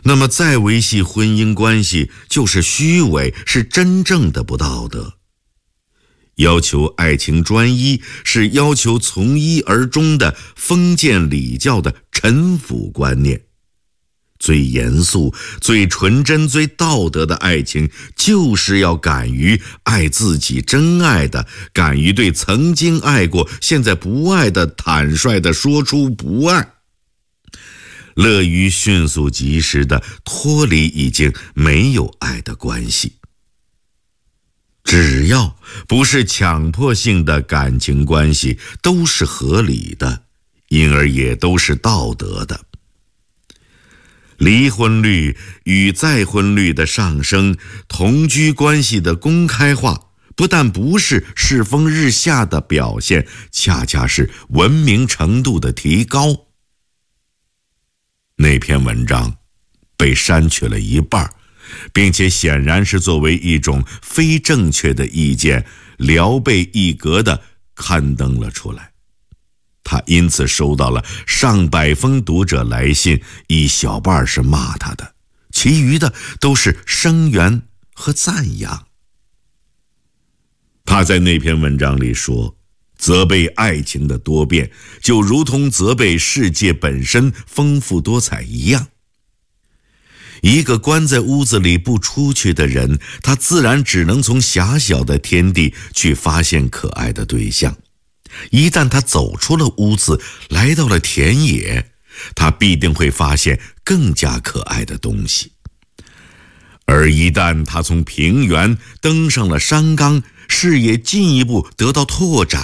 那么再维系婚姻关系就是虚伪，是真正的不道德。要求爱情专一，是要求从一而终的封建礼教的臣服观念。最严肃、最纯真、最道德的爱情，就是要敢于爱自己真爱的，敢于对曾经爱过、现在不爱的坦率地说出不爱，乐于迅速及时地脱离已经没有爱的关系。只要不是强迫性的感情关系，都是合理的，因而也都是道德的。离婚率与再婚率的上升，同居关系的公开化，不但不是世风日下的表现，恰恰是文明程度的提高。那篇文章被删去了一半，并且显然是作为一种非正确的意见，聊备一格地刊登了出来。他因此收到了上百封读者来信，一小半是骂他的，其余的都是声援和赞扬。他在那篇文章里说，责备爱情的多变，就如同责备世界本身丰富多彩一样。一个关在屋子里不出去的人，他自然只能从狭小的天地去发现可爱的对象。一旦他走出了屋子，来到了田野，他必定会发现更加可爱的东西。而一旦他从平原登上了山岗，视野进一步得到拓展，